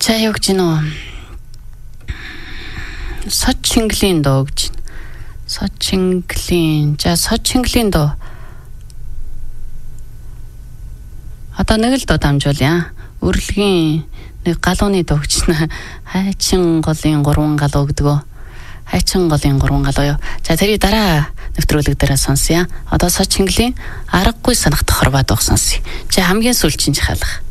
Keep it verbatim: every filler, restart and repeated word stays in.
За юу гэж нөө Сочинглын доо гэж. Сочинглын. За Сочинглын доо. Одоо нэг л доо дамжуулъя. Өрлөгийн нэг галууны доо гэж нэ. Хайчин голын гурван галуу гэдэг. Хайчин голын гурван галуу юу. За тэрийг дараа нэвтрүүлэг дээр сонсъё. Одоо Сочинглын аргагүй санах тохор бад байх сонсъё. За хамгийн сүүлчийн жахалах.